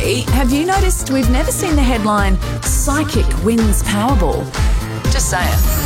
Hey, have you noticed we've never seen the headline, Psychic wins Powerball? Just saying.